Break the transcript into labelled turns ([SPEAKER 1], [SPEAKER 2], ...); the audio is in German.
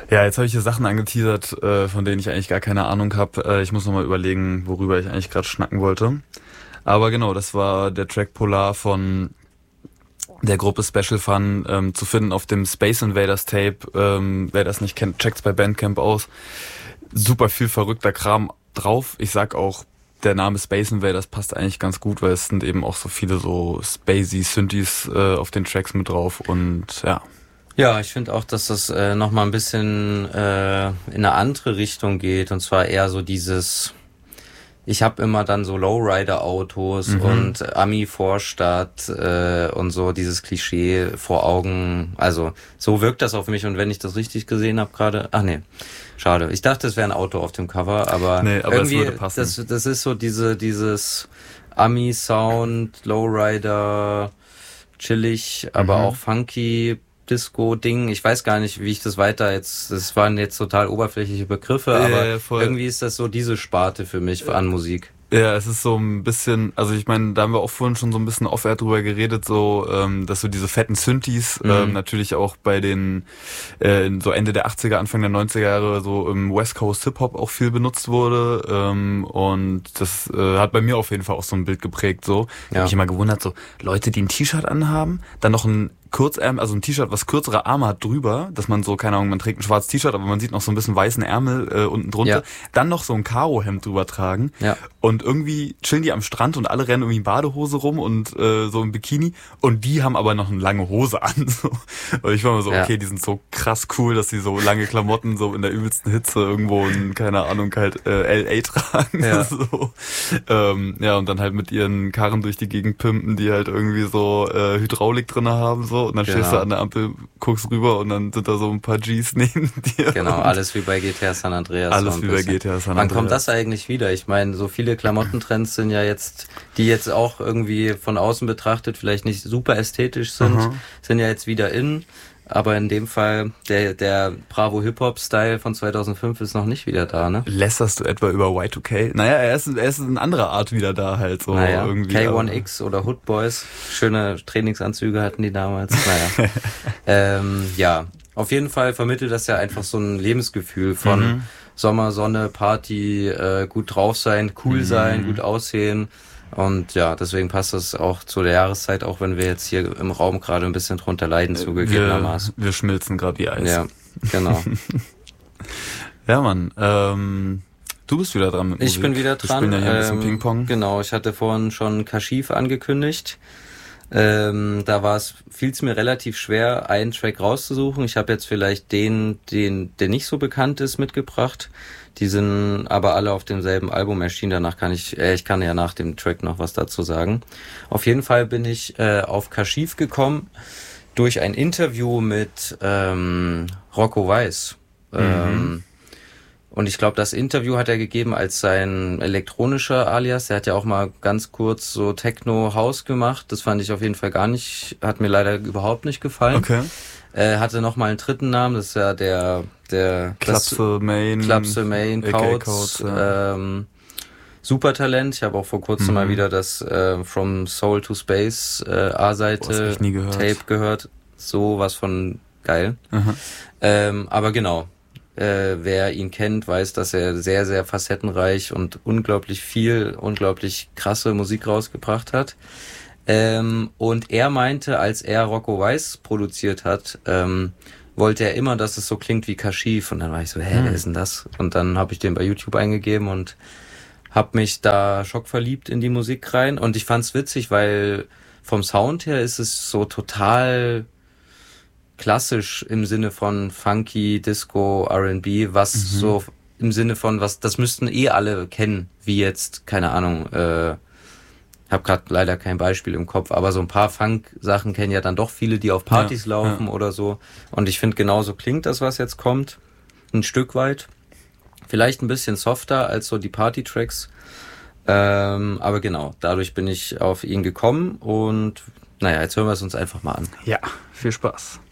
[SPEAKER 1] Ja, jetzt habe ich hier Sachen angeteasert, von denen ich eigentlich gar keine Ahnung habe. Ich muss nochmal überlegen, worüber ich eigentlich gerade schnacken wollte. Aber genau, das war der Track Polar von der Gruppe Special Fun, zu finden auf dem Space Invaders Tape. Wer das nicht kennt, checkt's bei Bandcamp aus. Super viel verrückter Kram drauf. Ich sag auch, der Name Space Invaders passt eigentlich ganz gut, weil es sind eben auch so viele so spacey Synthes auf den Tracks mit drauf und ja.
[SPEAKER 2] Ja, ich finde auch, dass das nochmal ein bisschen in eine andere Richtung geht, und zwar eher so dieses, ich habe immer dann so Lowrider-Autos und Ami-Vorstadt und so dieses Klischee vor Augen. Also so wirkt das auf mich, und wenn ich das richtig gesehen habe gerade, ach nee, schade. Ich dachte, es wäre ein Auto auf dem Cover, aber,
[SPEAKER 1] Nee, aber
[SPEAKER 2] irgendwie,
[SPEAKER 1] es würde passen.
[SPEAKER 2] das ist so dieses Ami-Sound, Lowrider, chillig, aber auch funky, Disco-Ding. Ich weiß gar nicht, wie ich das weiter jetzt, das waren jetzt total oberflächliche Begriffe, aber
[SPEAKER 1] Voll.
[SPEAKER 2] irgendwie ist das so diese Sparte für mich an Musik.
[SPEAKER 1] Ja, es ist so ein bisschen, also ich meine, da haben wir auch vorhin schon so ein bisschen off-air drüber geredet, so, dass so diese fetten Synthes natürlich auch bei den so Ende der 80er, Anfang der 90er Jahre so im West Coast Hip-Hop auch viel benutzt wurde, und das hat bei mir auf jeden Fall auch so ein Bild geprägt, so. Ich habe mich immer gewundert, so Leute, die ein T-Shirt anhaben, dann noch ein Kurzärmel, also ein T-Shirt, was kürzere Arme hat drüber, dass man so, keine Ahnung, man trägt ein schwarzes T-Shirt, aber man sieht noch so ein bisschen weißen Ärmel unten drunter, dann noch so ein Karo-Hemd drüber tragen und irgendwie chillen die am Strand und alle rennen irgendwie in Badehose rum und so im Bikini, und die haben aber noch eine lange Hose an. So. Und ich war mir so, okay, die sind so krass cool, dass sie so lange Klamotten so in der übelsten Hitze irgendwo in, keine Ahnung, halt LA tragen. So. Und dann halt mit ihren Karren durch die Gegend pimpen, die halt irgendwie so Hydraulik drin haben, so. Und dann stehst du an der Ampel, guckst rüber und dann sind da so ein paar Gs neben dir.
[SPEAKER 2] Genau, alles wie bei GTA San Andreas.
[SPEAKER 1] Alles wie bei GTA San Andreas.
[SPEAKER 2] Wann kommt das eigentlich wieder? Ich meine, so viele Klamottentrends sind ja jetzt, die jetzt auch irgendwie von außen betrachtet vielleicht nicht super ästhetisch sind, sind ja jetzt wieder in. Aber in dem Fall, der Bravo-Hip-Hop-Style von 2005 ist noch nicht wieder da, ne?
[SPEAKER 1] Lästerst du etwa über Y2K? Naja, er ist in anderer Art wieder da halt so irgendwie.
[SPEAKER 2] K1X oder Hood Boys, schöne Trainingsanzüge hatten die damals. Naja. Auf jeden Fall vermittelt das ja einfach so ein Lebensgefühl von Sommer, Sonne, Party, gut drauf sein, cool sein, gut aussehen. Und ja, deswegen passt das auch zu der Jahreszeit, auch wenn wir jetzt hier im Raum gerade ein bisschen drunter leiden, zugegebenermaßen.
[SPEAKER 1] Wir schmilzen gerade wie Eis.
[SPEAKER 2] Ja, genau.
[SPEAKER 1] Ja, Mann. Du bist wieder dran mit Musik.
[SPEAKER 2] Ich bin wieder dran.
[SPEAKER 1] Wir spielen ja hier ein bisschen Ping-Pong.
[SPEAKER 2] Genau, ich hatte vorhin schon Kashif angekündigt. Da fiel es mir relativ schwer, einen Track rauszusuchen. Ich habe jetzt vielleicht den, der nicht so bekannt ist, mitgebracht. Die sind aber alle auf demselben Album erschienen. Danach ich kann ja nach dem Track noch was dazu sagen. Auf jeden Fall bin ich auf Kashif gekommen durch ein Interview mit Rocco Weiss. Und ich glaube, das Interview hat er gegeben als sein elektronischer Alias. Der hat ja auch mal ganz kurz so Techno-House gemacht. Das fand ich auf jeden Fall hat mir leider überhaupt nicht gefallen.
[SPEAKER 1] Okay.
[SPEAKER 2] Hatte noch mal einen dritten Namen, das ist ja der
[SPEAKER 1] Klapse Main,
[SPEAKER 2] Kautz, Supertalent. Ich habe auch vor kurzem mal wieder das From Soul to Space A-Seite Tape gehört. So was von geil. Aber genau, wer ihn kennt, weiß, dass er sehr, sehr facettenreich und unglaublich krasse Musik rausgebracht hat. Und er meinte, als er Rocco Weiss produziert hat, wollte er immer, dass es so klingt wie Kashif. Und dann war ich so, wer ist denn das? Und dann habe ich den bei YouTube eingegeben und habe mich da schockverliebt in die Musik rein. Und ich fand's witzig, weil vom Sound her ist es so total klassisch im Sinne von Funky, Disco, R&B, was so im Sinne von, das müssten alle kennen, wie jetzt, keine Ahnung, habe gerade leider kein Beispiel im Kopf, aber so ein paar Funk-Sachen kennen ja dann doch viele, die auf Partys laufen oder so. Und ich finde, genauso klingt das, was jetzt kommt, ein Stück weit. Vielleicht ein bisschen softer als so die Party-Tracks. Aber genau, dadurch bin ich auf ihn gekommen und naja, jetzt hören wir es uns einfach mal an.
[SPEAKER 1] Ja, viel Spaß.